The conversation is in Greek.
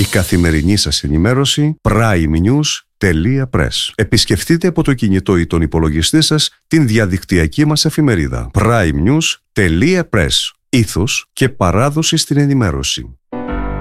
Η καθημερινή σας ενημέρωση primenews.press. Επισκεφτείτε από το κινητό ή τον υπολογιστή σας την διαδικτυακή μας εφημερίδα primenews.press. Ήθος και παράδοση στην ενημέρωση.